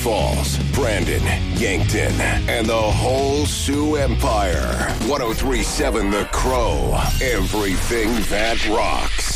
Falls, Brandon, Yankton, and the whole Sioux Empire. 103.7 The Crow. Everything that rocks.